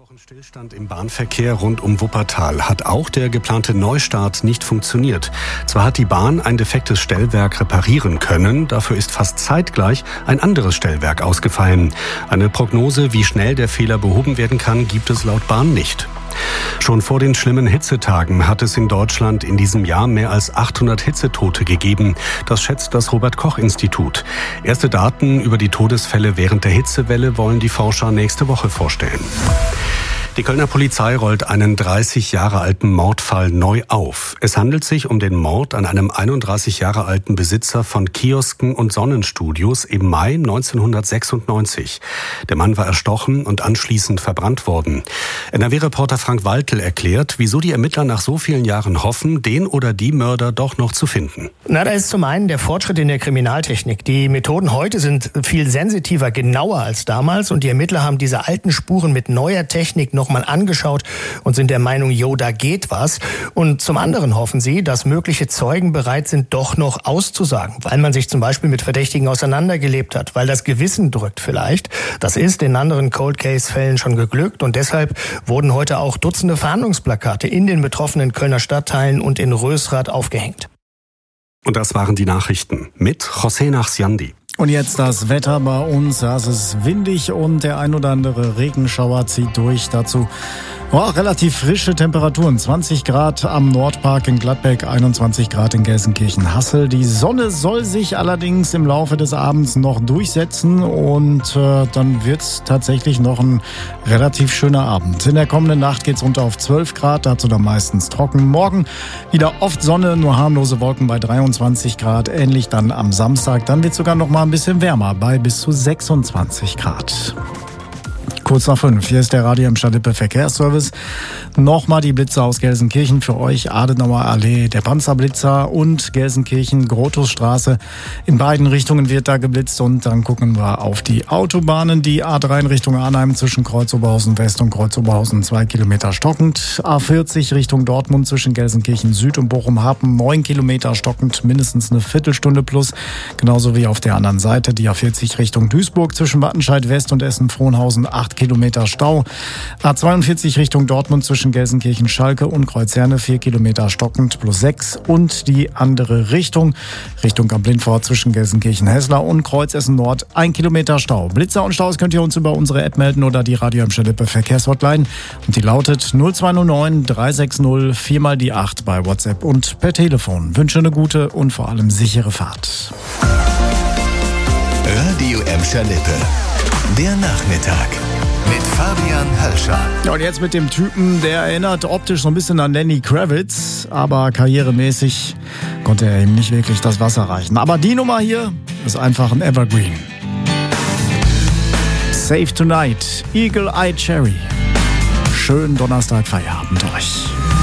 Wochen Stillstand im Bahnverkehr rund um Wuppertal hat auch der geplante Neustart nicht funktioniert. Zwar hat die Bahn ein defektes Stellwerk reparieren können, dafür ist fast zeitgleich ein anderes Stellwerk ausgefallen. Eine Prognose, wie schnell der Fehler behoben werden kann, gibt es laut Bahn nicht. Schon vor den schlimmen Hitzetagen hat es in Deutschland in diesem Jahr mehr als 800 Hitzetote gegeben. Das schätzt das Robert-Koch-Institut. Erste Daten über die Todesfälle während der Hitzewelle wollen die Forscher nächste Woche vorstellen. Die Kölner Polizei rollt einen 30 Jahre alten Mordfall neu auf. Es handelt sich um den Mord an einem 31 Jahre alten Besitzer von Kiosken und Sonnenstudios im Mai 1996. Der Mann war erstochen und anschließend verbrannt worden. NRW-Reporter Frank Waltel erklärt, wieso die Ermittler nach so vielen Jahren hoffen, den oder die Mörder doch noch zu finden. Da ist zum einen der Fortschritt in der Kriminaltechnik. Die Methoden heute sind viel sensitiver, genauer als damals. Und die Ermittler haben diese alten Spuren mit neuer Technik noch mal angeschaut und sind der Meinung, da geht was. Und zum anderen hoffen sie, dass mögliche Zeugen bereit sind, doch noch auszusagen, weil man sich zum Beispiel mit Verdächtigen auseinandergelebt hat, weil das Gewissen drückt vielleicht. Das ist in anderen Cold-Case-Fällen schon geglückt und deshalb wurden heute auch Dutzende Fahndungsplakate in den betroffenen Kölner Stadtteilen und in Rösrath aufgehängt. Und das waren die Nachrichten mit José Nachsiandi. Und jetzt das Wetter bei uns. Ja, es ist windig und der ein oder andere Regenschauer zieht durch. Dazu relativ frische Temperaturen. 20 Grad am Nordpark in Gladbeck, 21 Grad in Gelsenkirchen-Hassel. Die Sonne soll sich allerdings im Laufe des Abends noch durchsetzen und dann wird es tatsächlich noch ein relativ schöner Abend. In der kommenden Nacht geht es runter auf 12 Grad, dazu dann meistens trocken. Morgen wieder oft Sonne, nur harmlose Wolken bei 23 Grad. Ähnlich dann am Samstag. Dann wird es sogar noch mal ein bisschen wärmer bei bis zu 26 Grad. Kurz nach 5. Hier ist der Radio im Stadtlippe Verkehrsservice. Nochmal die Blitzer aus Gelsenkirchen für euch. Adenauer Allee, der Panzerblitzer und Gelsenkirchen-Grotusstraße. In beiden Richtungen wird da geblitzt und dann gucken wir auf die Autobahnen. Die A3 in Richtung Arnheim zwischen Kreuz-Oberhausen West und Kreuz-Oberhausen 2 Kilometer stockend. A40 Richtung Dortmund zwischen Gelsenkirchen Süd und Bochum-Hapen 9 Kilometer stockend, mindestens eine Viertelstunde plus. Genauso wie auf der anderen Seite die A40 Richtung Duisburg zwischen Wattenscheid West und Essen-Frohnhausen 8 Kilometer Stau. A42 Richtung Dortmund zwischen Gelsenkirchen-Schalke und Kreuzherne 4 Kilometer stockend plus 6 und die andere Richtung Kamp-Lindfort zwischen Gelsenkirchen-Hessler und Kreuzessen Nord 1 Kilometer Stau. Blitzer und Staus könnt ihr uns über unsere App melden oder die Radio Stadtlippe Verkehrshotline und die lautet 0209 360 4 mal die 8 bei WhatsApp und per Telefon. Wünsche eine gute und vor allem sichere Fahrt. Radio Stadtlippe, der Nachmittag. Mit Fabian Halscher. Ja, und jetzt mit dem Typen, der erinnert optisch so ein bisschen an Lenny Kravitz, aber karrieremäßig konnte er ihm nicht wirklich das Wasser reichen. Aber die Nummer hier ist einfach ein Evergreen. Save Tonight, Eagle Eye Cherry. Schönen Donnerstag, Feierabend euch.